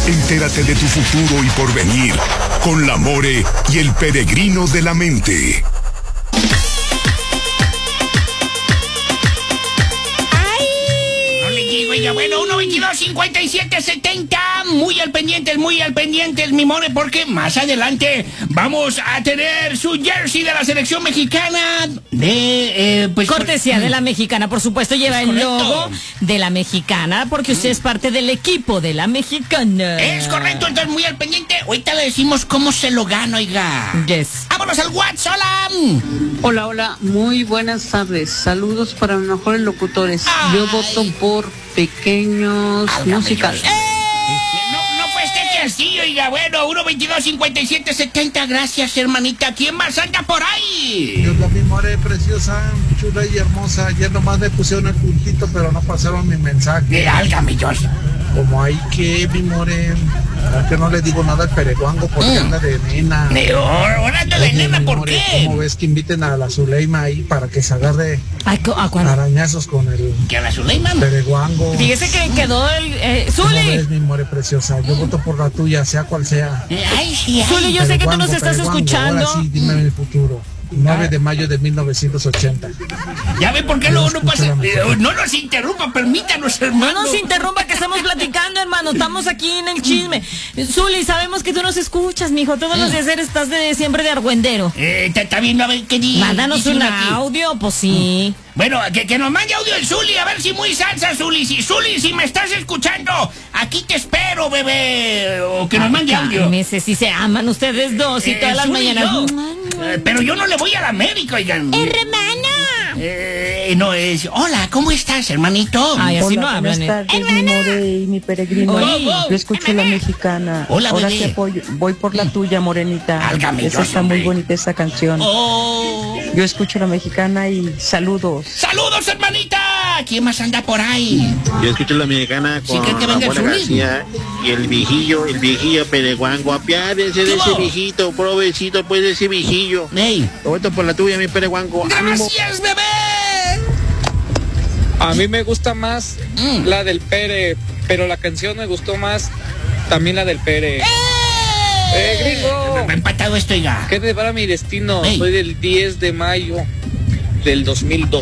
Entérate de tu futuro y porvenir con la More y el peregrino de la mente. Bueno, 1-22-57-70. Muy al pendientes, mi More, porque más adelante vamos a tener su jersey de la selección mexicana de... cortesía de la mexicana, por supuesto, lleva el logo de la mexicana, porque usted es parte del equipo de la mexicana. Es correcto, entonces muy al pendiente. Ahorita le decimos cómo se lo gana, oiga. Yes. Vámonos al WhatsApp, hola. Hola, muy buenas tardes. Saludos para los mejores locutores. Yo voto por Pequeños Musicales. No festeje así, oiga. Bueno, 1-22-57-70. Gracias, hermanita. ¿Quién más anda por ahí? Dios, mi More preciosa, chula y hermosa. Ayer nomás me pusieron el puntito, pero no pasaron mi mensaje. Álgame, Dios. Como hay que, mi More, que no le digo nada al pereguango porque anda de nena. Ahora anda de nena, ¿por More, qué? ¿cómo ves que inviten a la Zuleima ahí para que se agarre arañazos con el ¿Que a la Zuleima? pereguango? Fíjese que quedó el... ¿Cómo Zuli. ves, mi More preciosa? Yo voto por la tuya, sea cual sea. Ay, sí, Zuli, yo sé que tú nos estás Pereguango, escuchando. ahora sí, dime mi futuro. 9 de mayo de 1980. ¿Ya ve por qué luego no pasa? No nos interrumpa, permítanos, hermano. No nos interrumpa que estamos platicando, hermano. Estamos aquí en el chisme. Zuli, sabemos que tú nos escuchas, mijo. Todos los días estás siempre de argüendero. Está bien, a ver qué dice. Mándanos un audio, pues sí. Bueno, que nos mande audio el Zuli, a ver si muy salsa, Zuli. Zuli, si me estás escuchando, aquí te espero, bebé. O que nos mande audio. Cálmese, si se aman ustedes dos y todas las Zuli, mañanas. Pero yo no le voy a la América, oigan. ¡Hermana! No es... Hola, ¿cómo estás, hermanito? Ay, así Hola, no hablan. buenas tardes, mi More y mi peregrino. Yo escucho la mexicana. Hola, ahora bebé. sí voy por la tuya, morenita. Álgame, Esa Dios, está muy hombre. bonita, esa canción. Yo escucho la mexicana y saludos. ¡Saludos, hermanita! ¿Quién más anda por ahí? Yo escucho la mexicana ¿Sí con cree que venga el Ramón Zuli? García y el viejillo pereguango. Apiádese de ese viejito, provecito pues de ese viejillo. Ey. Lo voto por la tuya, mi pereguango. ¡Ánimo! ¡Gracias, bebé! A mí me gusta más la del Pere, pero la canción me gustó más también la del Pere. Gringo. Me ha empatado esto, oiga. ¿Qué te para mi destino? Ey. Soy del 10 de mayo del 2002.